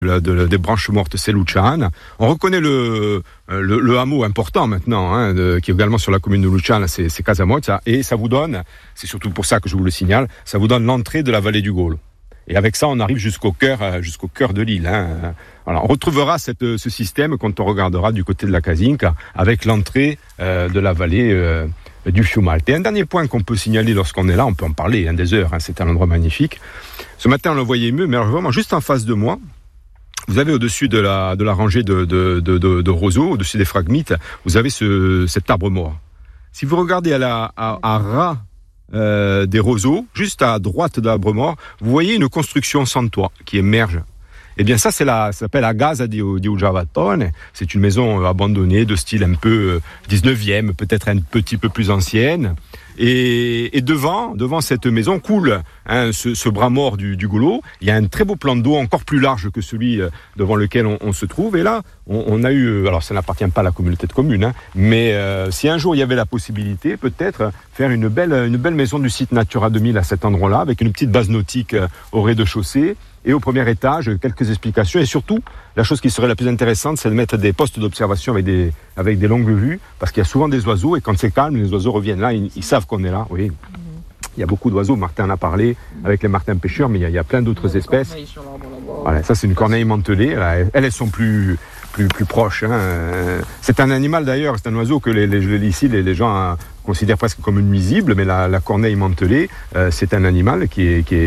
des branches mortes, c'est Luciane. On reconnaît le hameau important maintenant, qui est également sur la commune de Luciane, c'est Casamozza, et ça vous donne, c'est surtout pour ça que je vous le signale, ça vous donne l'entrée de la vallée du Golo. Et avec ça, on arrive jusqu'au cœur de l'île. Voilà, on retrouvera ce système quand on regardera du côté de la Casinca, avec l'entrée de la vallée du Fiumalte. Et un dernier point qu'on peut signaler lorsqu'on est là, on peut en parler des heures, c'est un endroit magnifique. Ce matin, on le voyait mieux, mais vraiment juste en face de moi, vous avez au-dessus de la rangée de roseaux, au-dessus des phragmites, vous avez cet arbre mort. Si vous regardez à ras des roseaux, juste à droite de l'arbre mort, vous voyez une construction sans toit qui émerge. Eh bien ça s'appelle la Casa di Ujavatone. C'est une maison abandonnée de style un peu 19e, peut-être un petit peu plus ancienne. Et devant cette maison coule ce bras mort du Golo. Il y a un très beau plan d'eau encore plus large que celui devant lequel on se trouve. Et là, on a eu, alors ça n'appartient pas à la communauté de communes, mais si un jour il y avait la possibilité, peut-être faire une belle maison du site Natura 2000 à cet endroit-là, avec une petite base nautique au rez-de-chaussée. Et au premier étage, quelques explications. Et surtout, la chose qui serait la plus intéressante, c'est de mettre des postes d'observation avec des longues vues, parce qu'il y a souvent des oiseaux, et quand c'est calme, les oiseaux reviennent là, ils savent qu'on est là. Oui. Il y a beaucoup d'oiseaux, Martin en a parlé, avec les martins pêcheurs, mais il y a plein d'autres espèces. Voilà, ça c'est une corneille mantelée. Elles sont plus proches. C'est un animal d'ailleurs, c'est un oiseau que les gens considèrent presque comme une nuisible, mais la corneille mantelée, c'est un animal qui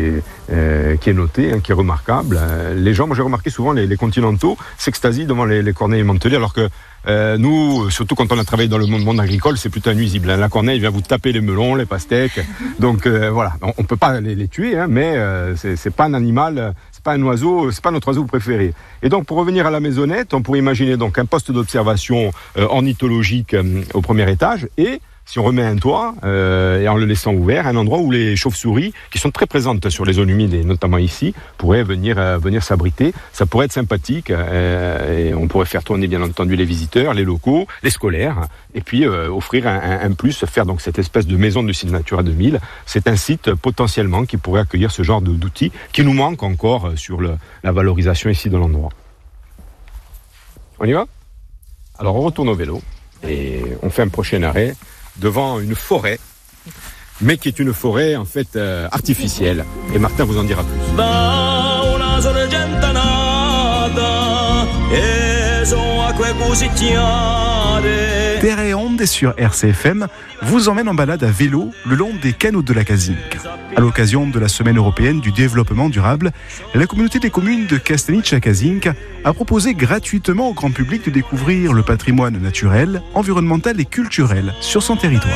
est noté, qui est remarquable. Les gens, moi j'ai remarqué souvent les continentaux s'extasient devant les corneilles mantelées, alors que nous, surtout quand on a travaillé dans le monde agricole, c'est plutôt un nuisible. La corneille vient vous taper les melons, les pastèques. Donc voilà, on peut pas les tuer, mais c'est pas un animal, c'est pas un oiseau, c'est pas notre oiseau préféré. Et donc pour revenir à la maisonnette, on pourrait imaginer donc un poste d'observation ornithologique au premier étage, et si on remet un toit, et en le laissant ouvert, un endroit où les chauves-souris, qui sont très présentes sur les zones humides, et notamment ici, pourraient venir s'abriter. Ça pourrait être sympathique, et on pourrait faire tourner bien entendu les visiteurs, les locaux, les scolaires, et puis offrir un plus, faire donc cette espèce de maison du site Natura 2000. C'est un site potentiellement qui pourrait accueillir ce genre d'outils qui nous manque encore sur la valorisation ici de l'endroit. On y va ? Alors on retourne au vélo, et on fait un prochain arrêt devant une forêt, mais qui est une forêt en fait artificielle. Et Martin vous en dira plus. Terre et Onde sur RCFM vous emmène en balade à vélo le long des canaux de la Casinca. À l'occasion de la Semaine européenne du développement durable, la communauté des communes de Castelliccia-Casinca a proposé gratuitement au grand public de découvrir le patrimoine naturel, environnemental et culturel sur son territoire.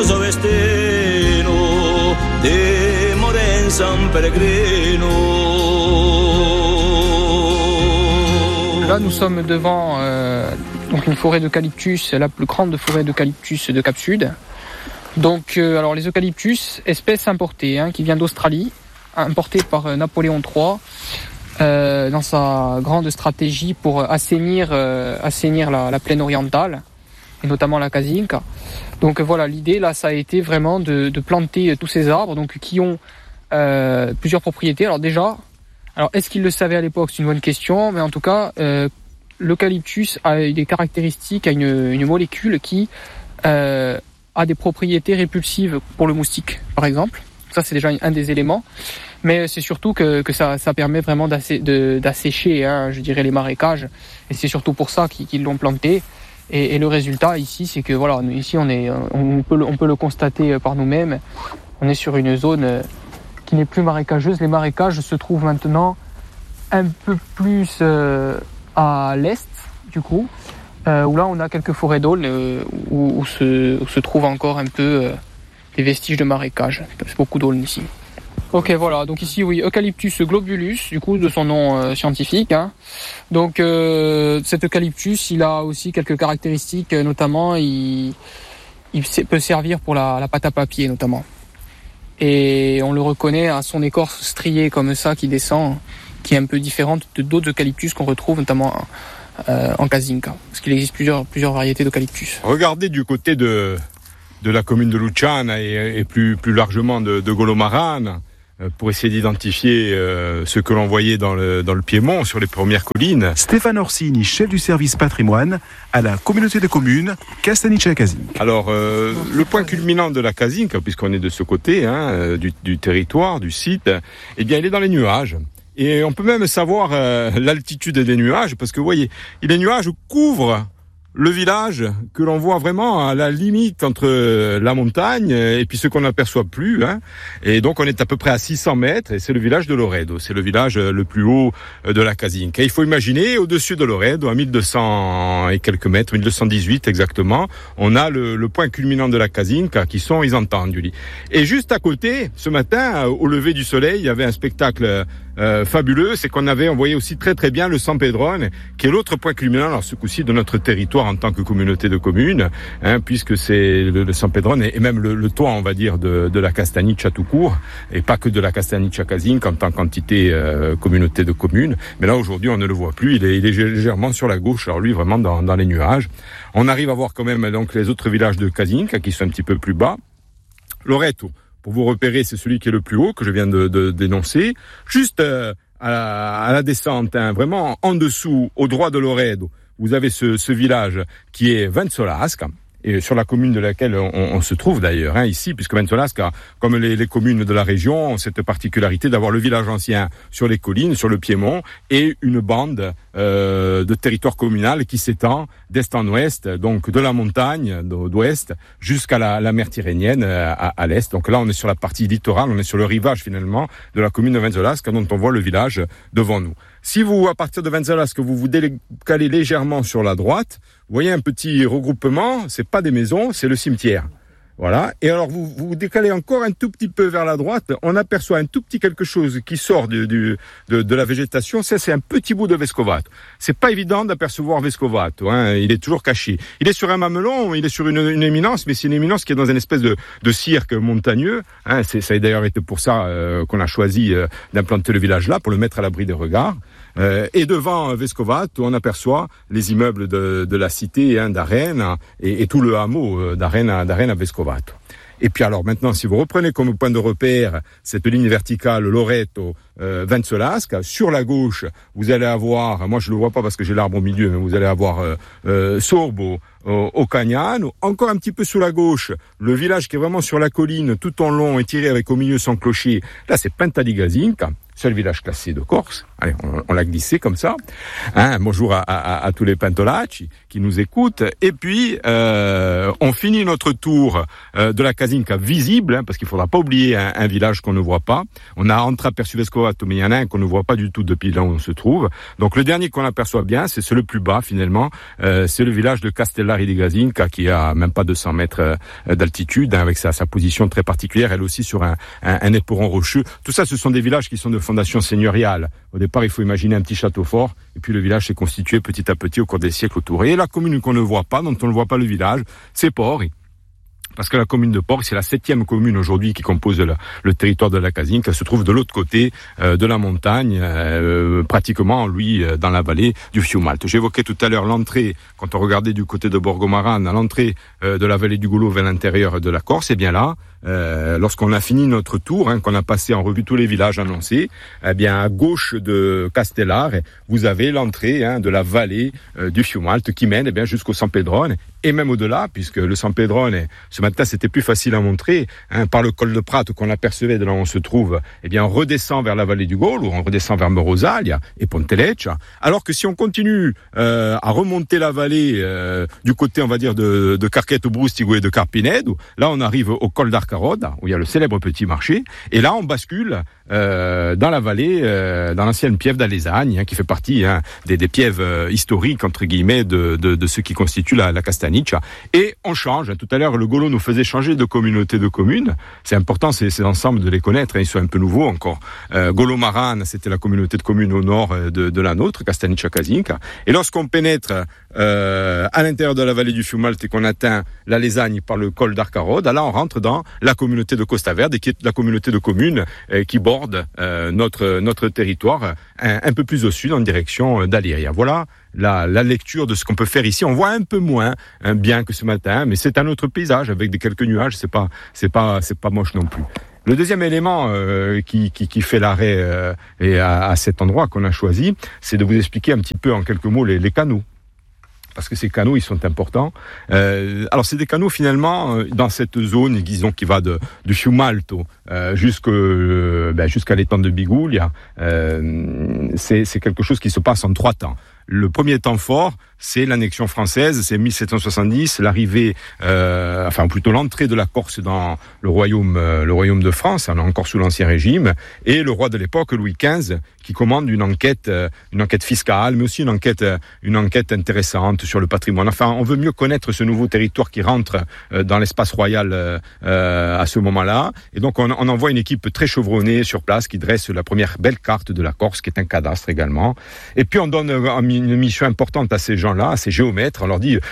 Là, nous sommes devant donc une forêt d'eucalyptus, la plus grande forêt d'eucalyptus de Cap-Sud. Donc, alors les eucalyptus, espèce importée, qui vient d'Australie, importée par Napoléon III dans sa grande stratégie pour assainir la plaine orientale, et notamment la Casinca. Donc voilà, l'idée là, ça a été vraiment de planter tous ces arbres, donc qui ont plusieurs propriétés. Alors déjà, est-ce qu'ils le savaient à l'époque? C'est une bonne question, mais en tout cas, l'eucalyptus a des caractéristiques, a une molécule qui a des propriétés répulsives pour le moustique, par exemple. Ça, c'est déjà un des éléments. Mais c'est surtout que ça permet vraiment d'assécher, je dirais, les marécages. Et c'est surtout pour ça qu'ils l'ont planté. Et le résultat ici, c'est que voilà, ici on peut le constater par nous-mêmes. On est sur une zone qui n'est plus marécageuse. Les marécages se trouvent maintenant un peu plus à l'est, du coup, où là on a quelques forêts d'aules où se trouvent encore un peu des vestiges de marécages. C'est beaucoup d'aulnes ici. Ok, voilà, donc ici, oui, Eucalyptus globulus, du coup, de son nom scientifique. Donc, cet eucalyptus, il a aussi quelques caractéristiques, notamment, il peut servir pour la pâte à papier, notamment. Et on le reconnaît à son écorce striée comme ça, qui descend, qui est un peu différente de d'autres eucalyptus qu'on retrouve, notamment en Casinca, parce qu'il existe plusieurs variétés d'eucalyptus. Regardez du côté de la commune de Luciana et plus largement de Golo Marane. pour essayer d'identifier ce que l'on voyait dans le Piémont, sur les premières collines. Stéphane Orsini, chef du service patrimoine à la communauté de communes Castagniccia-Casinca. Alors, le point culminant de la Casinca, puisqu'on est de ce côté du territoire, du site, eh bien, il est dans les nuages. Et on peut même savoir l'altitude des nuages, parce que vous voyez, les nuages couvrent le village que l'on voit vraiment à la limite entre la montagne et puis ce qu'on n'aperçoit plus. Et donc on est à peu près à 600 mètres et c'est le village de Loredo. C'est le village le plus haut de la Casinca. Il faut imaginer au-dessus de Loredo, à 1200 et quelques mètres, 1218 exactement, on a le point culminant de la Casinca qui sont Isantanduli. Et juste à côté, ce matin, au lever du soleil, il y avait un spectacle fabuleux, c'est on voyait aussi très très bien le San Pedrone, qui est l'autre point culminant, alors ce coup-ci de notre territoire en tant que communauté de communes, puisque c'est le San Pedrone et même le toit, on va dire, de la Castagniccia tout court, et pas que de la Castagniccia-Casinca en tant qu'entité communauté de communes. Mais là aujourd'hui on ne le voit plus, il est légèrement sur la gauche, alors lui vraiment dans les nuages. On arrive à voir quand même donc les autres villages de Casinca qui sont un petit peu plus bas. Loreto, pour vous repérer, c'est celui qui est le plus haut, que je viens de dénoncer. Juste à la descente, vraiment en dessous, au droit de Loredo, vous avez ce village qui est Vensolasca, et sur la commune de laquelle on se trouve d'ailleurs, ici, puisque Vensolasca, comme les communes de la région, ont cette particularité d'avoir le village ancien sur les collines, sur le Piémont, et une bande de territoire communal qui s'étend d'est en ouest, donc de la montagne d'ouest jusqu'à la mer Tyrrhénienne à l'est. Donc là, on est sur la partie littorale, on est sur le rivage finalement de la commune de Vensolasca, dont on voit le village devant nous. Si vous, à partir de Vensolasca, vous vous décalez légèrement sur la droite, vous voyez un petit regroupement, c'est pas des maisons, c'est le cimetière. Voilà. Et alors, vous vous décalez encore un tout petit peu vers la droite, on aperçoit un tout petit quelque chose qui sort de la végétation. Ça, c'est un petit bout de Vescovato. C'est pas évident d'apercevoir Vescovato, il est toujours caché. Il est sur un mamelon, il est sur une éminence, mais c'est une éminence qui est dans une espèce de cirque montagneux. Ça a d'ailleurs été pour ça qu'on a choisi d'implanter le village là, pour le mettre à l'abri des regards. Et devant Vescovato, on aperçoit les immeubles de la cité d'Arène et tout le hameau d'Arène à Vescovato. Et puis alors maintenant, si vous reprenez comme point de repère cette ligne verticale Loreto Vensolasca, sur la gauche, vous allez avoir, moi je le vois pas parce que j'ai l'arbre au milieu, mais vous allez avoir Sorbo, Ocagnano, encore un petit peu sous la gauche, le village qui est vraiment sur la colline, tout en long, étiré avec au milieu son clocher. Là, c'est Pentadigasinca, seul village classé de Corse. Allez, on l'a glissé comme ça. Bonjour à tous les Pentolacci qui nous écoutent. Et puis, on finit notre tour de la Casinca visible, parce qu'il faudra pas oublier un village qu'on ne voit pas. On a entreaperçu Vescovato, mais il y en a un qu'on ne voit pas du tout depuis là où on se trouve. Donc, le dernier qu'on aperçoit bien, c'est le plus bas, finalement. C'est le village de Castellari di Casinca, qui a même pas 200 mètres d'altitude, avec sa position très particulière, elle aussi sur un éperon rocheux. Tout ça, ce sont des villages qui sont de fondation seigneuriale. Au départ, il faut imaginer un petit château fort, et puis le village s'est constitué petit à petit au cours des siècles autour. Et la commune qu'on ne voit pas, dont on ne voit pas le village, c'est Pori. Parce que la commune de Pori, c'est la 7e commune aujourd'hui qui compose le territoire de la Casinca, se trouve de l'autre côté de la montagne, pratiquement, lui, dans la vallée du Fiumalto. J'évoquais tout à l'heure l'entrée, quand on regardait du côté de Borgomarane, à l'entrée de la vallée du Golo vers l'intérieur de la Corse, et bien là, lorsqu'on a fini notre tour, qu'on a passé en revue tous les villages annoncés, eh bien à gauche de Castellare, vous avez l'entrée de la vallée du Fiumalto qui mène jusqu'au San Pedrone, et même au-delà, puisque le San Pedrone, ce matin c'était plus facile à montrer, par le col de Prato qu'on apercevait de là où on se trouve, eh bien on redescend vers la vallée du Golo, on redescend vers Morosalia et Ponteleccia, alors que si on continue à remonter la vallée du côté, on va dire, de Carchetto Brustigo et de Carpinedo, là on arrive au col d'Arcaroda, où il y a le célèbre petit marché, et là on bascule dans la vallée, dans l'ancienne piève d'Alesagne, qui fait partie des pièves historiques, entre guillemets, de ce qui constitue la Castagniccia. Et on change. Tout à l'heure, le Golo nous faisait changer de communauté de communes. C'est important, ces ensembles, de les connaître. Ils sont un peu nouveaux encore. Golo Marane, c'était la communauté de communes au nord de la nôtre, Castagniccia-Casinca. Et lorsqu'on pénètre à l'intérieur de la vallée du Fiumalto et qu'on atteint l'Alesagne par le col d'Arcaroda, là on rentre dans la communauté de Costa Verde, qui est la communauté de communes qui borde notre territoire un peu plus au sud en direction d'Aliria. Voilà la lecture de ce qu'on peut faire ici. On voit un peu moins bien que ce matin, mais c'est un autre paysage avec quelques nuages. C'est pas moche non plus. Le deuxième élément qui fait l'arrêt et à cet endroit qu'on a choisi, c'est de vous expliquer un petit peu en quelques mots les canaux. Parce que ces canaux, ils sont importants. Alors, c'est des canaux, finalement, dans cette zone, disons, qui va de Fiumalto jusqu'à l'étang de Biguglia. C'est quelque chose qui se passe en 3 temps. Le premier temps fort, c'est l'annexion française, c'est 1770, l'arrivée, plutôt l'entrée de la Corse dans le royaume de France, on est encore sous l'Ancien Régime, et le roi de l'époque, Louis XV, qui commande une enquête fiscale, mais aussi une enquête intéressante sur le patrimoine. Enfin, on veut mieux connaître ce nouveau territoire qui rentre dans l'espace royal à ce moment-là, et donc on envoie une équipe très chevronnée sur place qui dresse la première belle carte de la Corse, qui est un cadastre également, et puis on donne une mission importante à ces gens-là, à ces géomètres. On leur dit,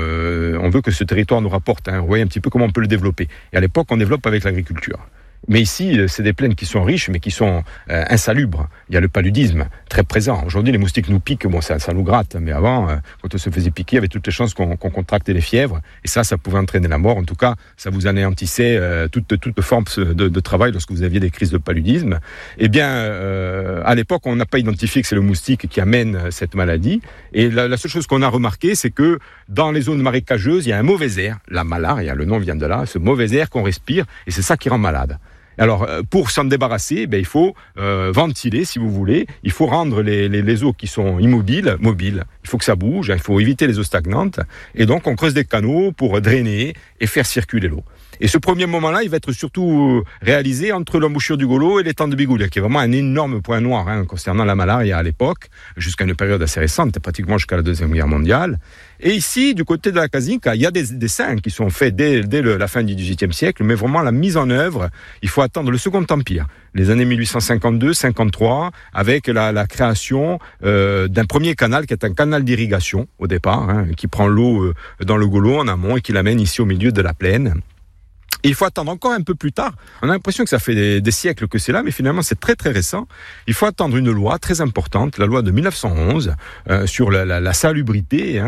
on veut que ce territoire nous rapporte, vous voyez un petit peu comment on peut le développer. Et à l'époque, on développe avec l'agriculture. Mais ici, c'est des plaines qui sont riches, mais qui sont insalubres. Il y a le paludisme très présent. Aujourd'hui, les moustiques nous piquent, ça nous gratte. Mais avant, quand on se faisait piquer, il y avait toutes les chances qu'on contracte des fièvres. Et ça pouvait entraîner la mort. En tout cas, ça vous anéantissait toute forme de travail lorsque vous aviez des crises de paludisme. Eh bien, à l'époque, on n'a pas identifié que c'est le moustique qui amène cette maladie. Et la seule chose qu'on a remarqué, c'est que dans les zones marécageuses, il y a un mauvais air. La malaria, le nom vient de là, ce mauvais air qu'on respire. Et c'est ça qui rend malade. Alors, pour s'en débarrasser, il faut ventiler, si vous voulez. Il faut rendre les eaux qui sont immobiles, mobiles. Il faut que ça bouge, il faut éviter les eaux stagnantes. Et donc, on creuse des canaux pour drainer et faire circuler l'eau. Et ce premier moment-là, il va être surtout réalisé entre l'embouchure du Golo et l'étang de Biguglia, qui est vraiment un énorme point noir concernant la malaria à l'époque, jusqu'à une période assez récente, pratiquement jusqu'à la Deuxième Guerre mondiale. Et ici, du côté de la Kazinka, il y a des dessins qui sont faits dès la fin du XVIIIe siècle, mais vraiment la mise en œuvre, il faut attendre le Second Empire, les années 1852-53, avec la création d'un premier canal qui est un canal d'irrigation au départ, qui prend l'eau dans le Golo en amont et qui l'amène ici au milieu de la plaine. Et il faut attendre encore un peu plus tard. On a l'impression que ça fait des siècles que c'est là, mais finalement c'est très très récent. Il faut attendre une loi très importante, la loi de 1911 sur la salubrité,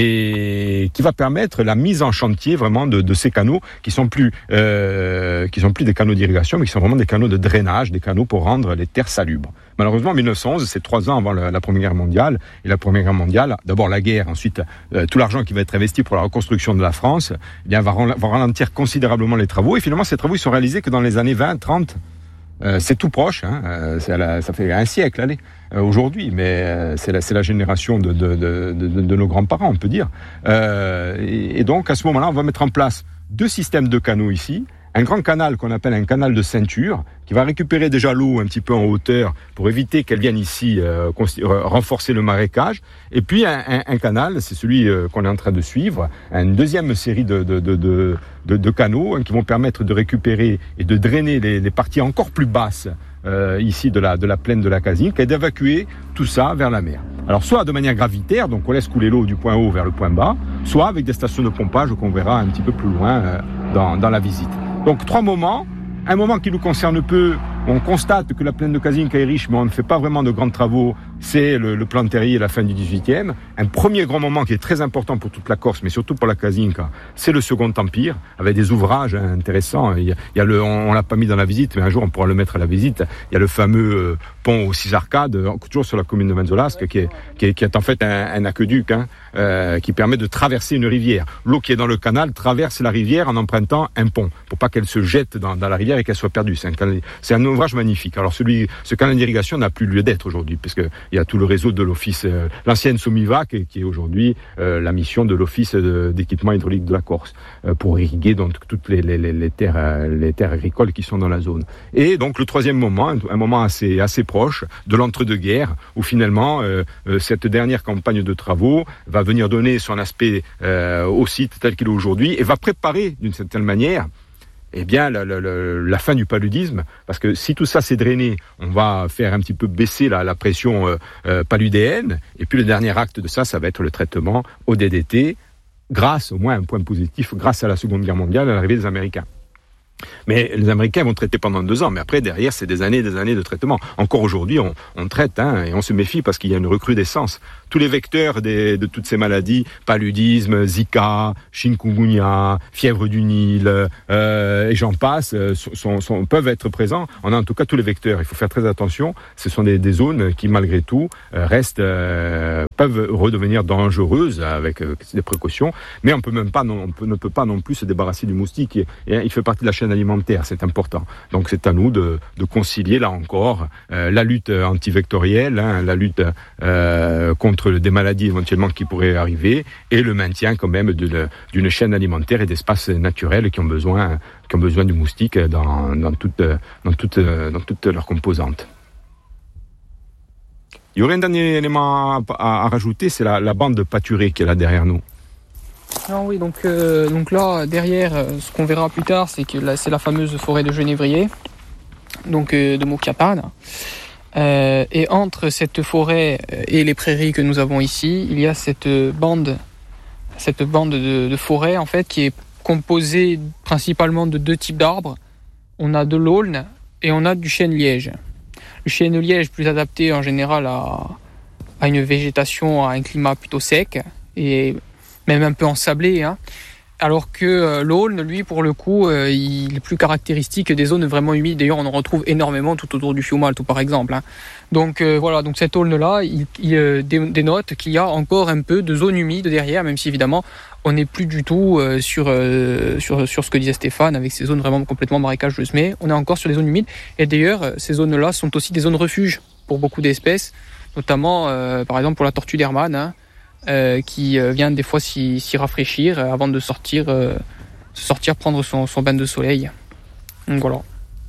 et qui va permettre la mise en chantier vraiment de ces canaux qui sont plus des canaux d'irrigation, mais qui sont vraiment des canaux de drainage, des canaux pour rendre les terres salubres. Malheureusement, 1911, c'est 3 ans avant la Première Guerre mondiale. Et la Première Guerre mondiale, d'abord la guerre, ensuite tout l'argent qui va être investi pour la reconstruction de la France, va ralentir considérablement les travaux. Et finalement, ces travaux ils sont réalisés que dans les années 20, 30. C'est tout proche, ça fait un siècle, aujourd'hui, mais c'est la génération de nos grands-parents, on peut dire. Et donc, à ce moment-là, on va mettre en place 2 systèmes de canaux ici. Un grand canal qu'on appelle un canal de ceinture, qui va récupérer déjà l'eau un petit peu en hauteur pour éviter qu'elle vienne ici renforcer le marécage. Et puis un canal, c'est celui qu'on est en train de suivre, une deuxième série de canaux qui vont permettre de récupérer et de drainer les parties encore plus basses ici de la plaine de la Kazinka et d'évacuer tout ça vers la mer. Alors soit de manière gravitaire, donc on laisse couler l'eau du point haut vers le point bas, soit avec des stations de pompage qu'on verra un petit peu plus loin dans la visite. Donc 3 moments. Un moment qui nous concerne peu, on constate que la plaine de Kazinka est riche, mais on ne fait pas vraiment de grands travaux, c'est le plan de Terrier à la fin du XVIIIe. Un premier grand moment qui est très important pour toute la Corse, mais surtout pour la Kazinka, c'est le Second Empire, avec des ouvrages intéressants. On l'a pas mis dans la visite, mais un jour on pourra le mettre à la visite. Il y a le fameux pont aux 6 arcades, toujours sur la commune de Manzolasque, qui est en fait un aqueduc, qui permet de traverser une rivière. L'eau qui est dans le canal traverse la rivière en empruntant un pont, pour pas qu'elle se jette dans la rivière et qu'elle soit perdue. C'est un ouvrage magnifique. Alors ce canal d'irrigation n'a plus lieu d'être aujourd'hui, parce que il y a tout le réseau de l'office, l'ancienne Somivac, qui est aujourd'hui la mission de l'office d'équipement hydraulique de la Corse, pour irriguer donc toutes les terres agricoles qui sont dans la zone. Et donc le troisième moment, un moment assez proche de l'entre-deux-guerres, où finalement cette dernière campagne de travaux va venir donner son aspect au site tel qu'il est aujourd'hui, et va préparer d'une certaine manière la fin du paludisme, parce que si tout ça s'est drainé, on va faire un petit peu baisser la pression paludéenne, et puis le dernier acte de ça va être le traitement au DDT, grâce, au moins un point positif, grâce à la Seconde Guerre mondiale, à l'arrivée des Américains. Mais les Américains vont traiter pendant 2 ans, mais après, derrière, c'est des années de traitement. Encore aujourd'hui, on traite, et on se méfie parce qu'il y a une recrudescence tous les vecteurs de toutes ces maladies, paludisme, Zika, chikungunya, fièvre du Nil, et j'en passe, peuvent être présents. On a en tout cas tous les vecteurs. Il faut faire très attention. Ce sont des zones qui, malgré tout, peuvent redevenir dangereuses avec des précautions. Mais on ne peut pas non plus se débarrasser du moustique. Il fait partie de la chaîne alimentaire. C'est important. Donc c'est à nous de concilier là encore la lutte antivectorielle, la lutte contre des maladies éventuellement qui pourraient arriver, et le maintien quand même d'une chaîne alimentaire et d'espaces naturels qui ont besoin du moustique dans toutes leurs composantes. Il y aurait un dernier élément à rajouter, c'est la bande pâturée qui est là derrière nous. Ah oui, donc là derrière, ce qu'on verra plus tard, c'est que là, c'est la fameuse forêt de genévrier, donc de Mokiatan. Et entre cette forêt et les prairies que nous avons ici, il y a cette bande de forêt en fait qui est composée principalement de 2 types d'arbres. On a de l'aulne et on a du chêne-liège. Le chêne-liège plus adapté en général à une végétation, à un climat plutôt sec et même un peu ensablé, alors que l'aulne, lui, pour le coup, il est plus caractéristique des zones vraiment humides. D'ailleurs, on en retrouve énormément tout autour du Fium'Alto, par exemple. Donc voilà, donc cet aulne-là, il dénote qu'il y a encore un peu de zone humide derrière, même si évidemment, on n'est plus du tout sur ce que disait Stéphane, avec ces zones vraiment complètement marécageuses. Mais on est encore sur des zones humides. Et d'ailleurs, ces zones-là sont aussi des zones refuge pour beaucoup d'espèces, notamment, par exemple, pour la tortue d'Hermann, qui vient des fois s'y rafraîchir avant de sortir prendre son bain de soleil. Donc voilà.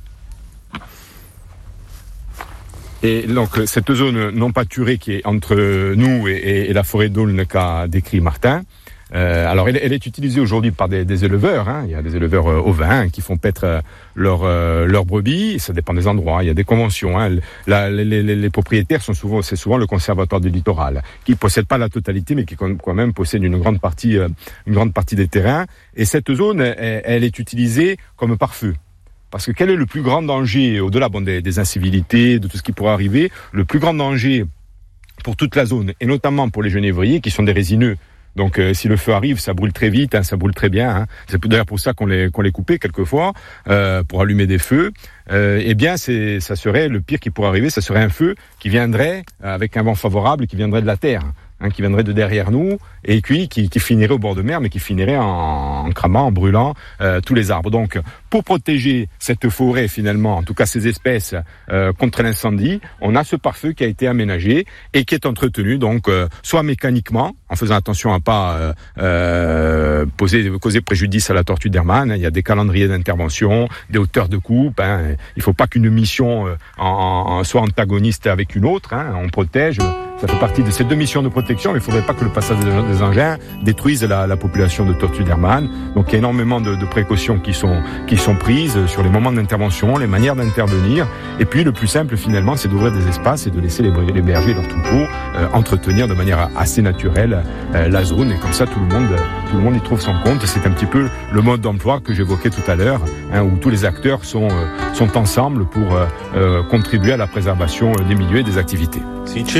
Et donc cette zone non pâturée qui est entre nous et la forêt d'aulne qu'a décrit Martin, alors elle est utilisée aujourd'hui par des éleveurs. Il y a des éleveurs ovins qui font paître leurs brebis. Ça dépend des endroits. Il y a des conventions. Les propriétaires c'est souvent le conservatoire du littoral, qui possède pas la totalité, mais qui quand même possède une grande partie des terrains. Et cette zone, elle est utilisée comme pare-feu. Parce que quel est le plus grand danger, au-delà des incivilités, de tout ce qui pourrait arriver, le plus grand danger pour toute la zone, et notamment pour les genévriers, qui sont des résineux. Donc si le feu arrive, ça brûle très vite, ça brûle très bien. C'est d'ailleurs pour ça qu'on les coupait quelquefois, pour allumer des feux. Eh bien, ça serait le pire qui pourrait arriver, ça serait un feu qui viendrait avec un vent favorable, qui viendrait de la terre. Qui viendrait de derrière nous, et puis qui finirait au bord de mer, mais qui finirait en cramant, en brûlant tous les arbres. Donc, pour protéger cette forêt, finalement, en tout cas ces espèces, contre l'incendie, on a ce pare-feu qui a été aménagé et qui est entretenu, donc, soit mécaniquement, en faisant attention à pas causer préjudice à la tortue d'Hermann. Il y a des calendriers d'intervention, des hauteurs de coupe. Il faut pas qu'une mission soit antagoniste avec une autre. On protège. Ça fait partie de ces 2 missions de protection, mais il ne faudrait pas que le passage des engins détruise la population de tortues d'Hermann. Donc il y a énormément de précautions qui sont prises sur les moments d'intervention, les manières d'intervenir. Et puis le plus simple finalement, c'est d'ouvrir des espaces et de laisser les bergers, leurs troupeaux, entretenir de manière assez naturelle la zone. Et comme ça, tout le monde y trouve son compte. C'est un petit peu le mode d'emploi que j'évoquais tout à l'heure, où tous les acteurs sont ensemble pour contribuer à la préservation des milieux et des activités.